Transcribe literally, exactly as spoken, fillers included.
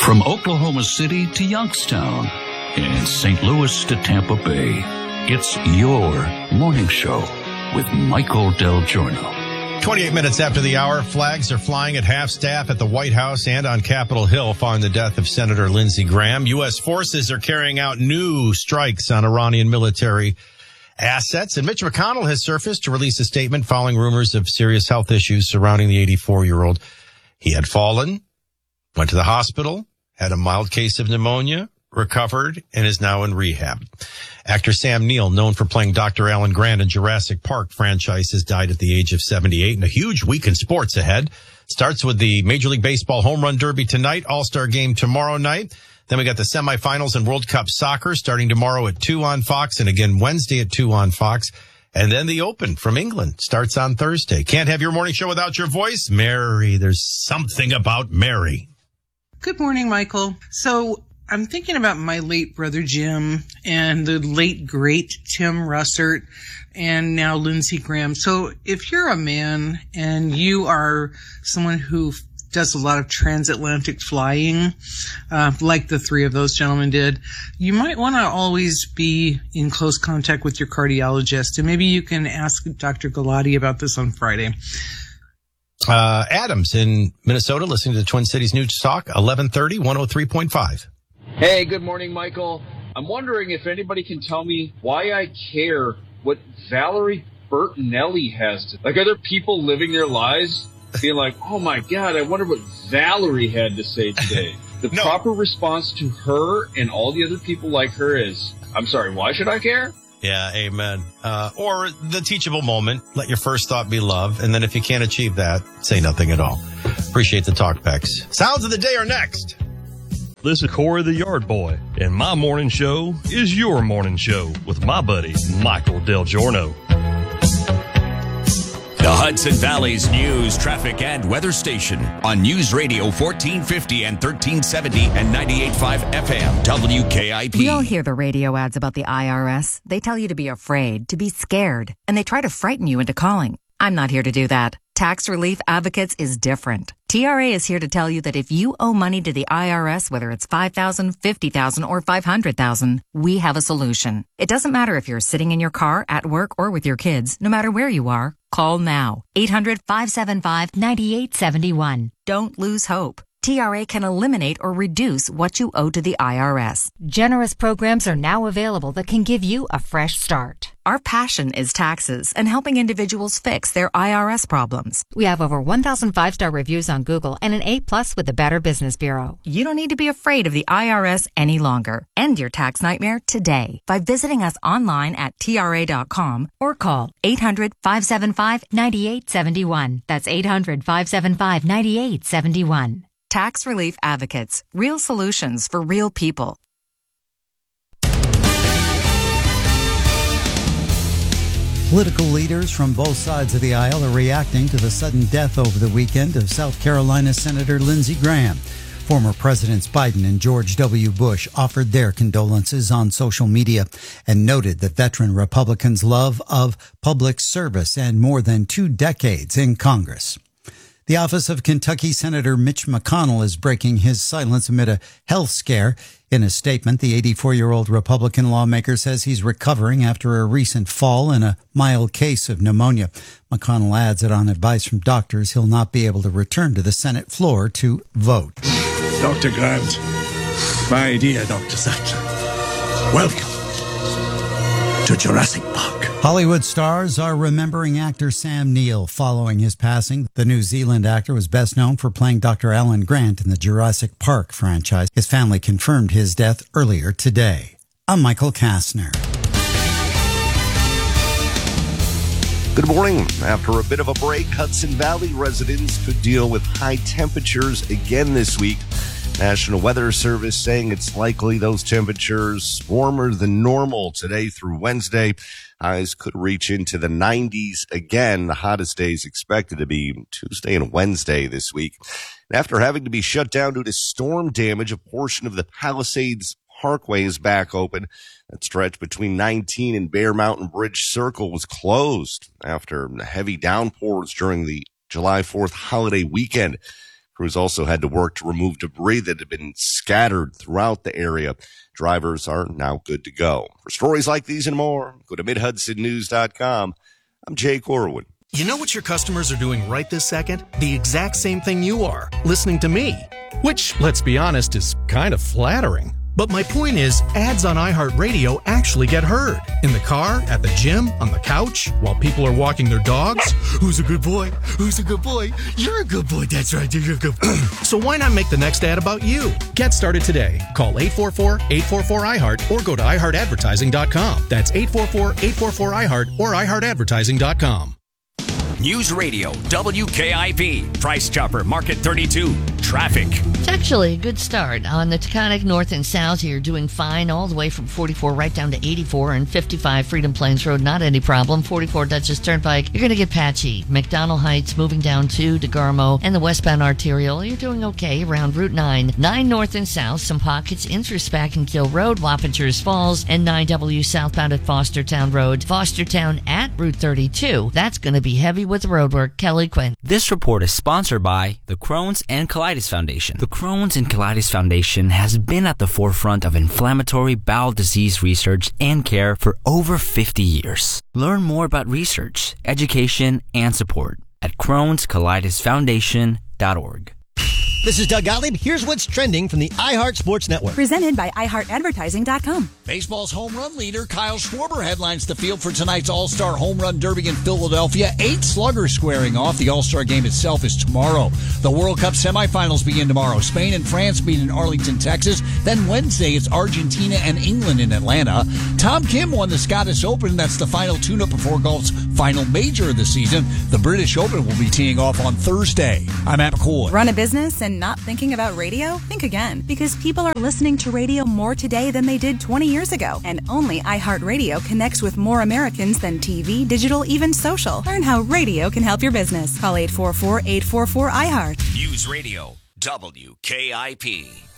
From Oklahoma City to Youngstown and Saint Louis to Tampa Bay, it's your morning show with Michael Del Giorno. twenty-eight minutes after the hour, flags are flying at half-staff at the White House and on Capitol Hill following the death of Senator Lindsey Graham. U S forces are carrying out new strikes on Iranian military assets, and Mitch McConnell has surfaced to release a statement following rumors of serious health issues surrounding the eighty-four-year-old. He had fallen, went to the hospital, had a mild case of pneumonia, recovered, and is now in rehab. Actor Sam Neill, known for playing Doctor Alan Grant in Jurassic Park franchise, has died at the age of seventy-eight. And a huge week in sports ahead. Starts with the Major League Baseball Home Run Derby tonight, All-Star Game tomorrow night. Then we got the semifinals in World Cup soccer starting tomorrow at two on Fox and again Wednesday at two on Fox. And then the Open from England starts on Thursday. Can't have your morning show without your voice. Mary, there's something about Mary. Good morning, Michael. So I'm thinking about my late brother Jim and the late great Tim Russert and now Lindsey Graham. So if you're a man and you are someone who does a lot of transatlantic flying, uh, like the three of those gentlemen did, you might want to always be in close contact with your cardiologist. And maybe you can ask Doctor Galati about this on Friday. Uh, Adams in Minnesota, listening to the Twin Cities News Talk, eleven thirty, one oh three point five. Hey, good morning, Michael. I'm wondering if anybody can tell me why I care what Valerie Bertinelli has to... Like, are there people living their lives being like, oh my God, I wonder what Valerie had to say today? The no. proper response to her and all the other people like her is, I'm sorry, why should I care? Yeah, amen. Uh, or the teachable moment, let your first thought be love. And then if you can't achieve that, say nothing at all. Appreciate the talkbacks. Sounds of the day are next. This is Corey the Yard Boy, and my morning show is your morning show with my buddy, Michael Del Giorno. The Hudson Valley's news, traffic, and weather station on News Radio fourteen fifty and thirteen seventy and ninety-eight point five F M, W K I P. We all hear the radio ads about the I R S. They tell you to be afraid, to be scared, and they try to frighten you into calling. I'm not here to do that. Tax Relief Advocates is different. T R A is here to tell you that if you owe money to the I R S, whether it's five thousand dollars, fifty thousand dollars, or five hundred thousand dollars, we have a solution. It doesn't matter if you're sitting in your car, at work, or with your kids. No matter where you are, call now. eight hundred, five seven five, nine eight seven one. Don't lose hope. T R A can eliminate or reduce what you owe to the I R S. Generous programs are now available that can give you a fresh start. Our passion is taxes and helping individuals fix their I R S problems. We have over one thousand five-star reviews on Google and an A plus with the Better Business Bureau. You don't need to be afraid of the I R S any longer. End your tax nightmare today by visiting us online at T R A dot com or call eight hundred, five seven five, nine eight seven one. That's eight hundred, five seven five, nine eight seven one. Tax Relief Advocates. Real solutions for real people. Political leaders from both sides of the aisle are reacting to the sudden death over the weekend of South Carolina Senator Lindsey Graham. Former Presidents Biden and George W. Bush offered their condolences on social media and noted the veteran Republicans' love of public service and more than two decades in Congress. The office of Kentucky Senator Mitch McConnell is breaking his silence amid a health scare. In a statement, the eighty-four-year-old Republican lawmaker says he's recovering after a recent fall and a mild case of pneumonia. McConnell adds that on advice from doctors, he'll not be able to return to the Senate floor to vote. Doctor Grant, my dear Doctor Sattler, welcome to Jurassic Park. Hollywood stars are remembering actor Sam Neill following his passing. The New Zealand actor was best known for playing Doctor Alan Grant in the Jurassic Park franchise. His family confirmed his death earlier today. I'm Michael Kastner. Good morning. After a bit of a break, Hudson Valley residents could deal with high temperatures again this week. National Weather Service saying it's likely those temperatures warmer than normal today through Wednesday. Highs could reach into the nineties again. The hottest days expected to be Tuesday and Wednesday this week. And after having to be shut down due to storm damage, a portion of the Palisades Parkway is back open. That stretch between nineteen and Bear Mountain Bridge Circle was closed after heavy downpours during the July fourth holiday weekend. Crews also had to work to remove debris that had been scattered throughout the area. Drivers are now good to go. For stories like these and more, go to mid hudson news dot com. I'm Jake Orwin. You know what your customers are doing right this second? The exact same thing you are, listening to me. Which, let's be honest, is kind of flattering. But my point is, ads on iHeartRadio actually get heard. In the car, at the gym, on the couch, while people are walking their dogs. Who's a good boy? Who's a good boy? You're a good boy. That's right. You're a good boy. So why not make the next ad about you? Get started today. Call eight four four, eight four four, I heart or go to i heart advertising dot com. That's eight four four, eight four four, I heart or i heart advertising dot com. News Radio, W K I P, Price Chopper, Market thirty-two, traffic. It's actually a good start on the Taconic North and South here, doing fine all the way from forty-four right down to eighty-four and fifty-five Freedom Plains Road, not any problem. forty-four Dutchess Turnpike, you're going to get patchy. McDonald Heights moving down to DeGarmo and the westbound arterial, you're doing okay around Route nine. nine North and South, some pockets in through Spackenkill Road, Wappingers Falls, and nine W southbound at Fostertown Road. Fostertown at Route thirty-two, that's going to be heavy with roadwork. Kelly Quinn. This report is sponsored by the Crohn's and Colitis Foundation. The Crohn's and Colitis Foundation has been at the forefront of inflammatory bowel disease research and care for over fifty years. Learn more about research, education, and support at crohns colitis foundation dot org. This is Doug Gottlieb. Here's what's trending from the iHeart Sports Network. Presented by i heart advertising dot com. Baseball's home run leader, Kyle Schwarber, headlines the field for tonight's All-Star Home Run Derby in Philadelphia. Eight sluggers squaring off. The All-Star game itself is tomorrow. The World Cup semifinals begin tomorrow. Spain and France meet in Arlington, Texas. Then Wednesday, it's Argentina and England in Atlanta. Tom Kim won the Scottish Open. That's the final tune-up before golf's final major of the season. The British Open will be teeing off on Thursday. I'm Matt McCoy. Run a business and not thinking about radio? Think again, because people are listening to radio more today than they did twenty years ago. And only iHeartRadio connects with more Americans than T V, digital, even social. Learn how radio can help your business. Call eight four four, eight four four, I heart. News Radio, W K I P.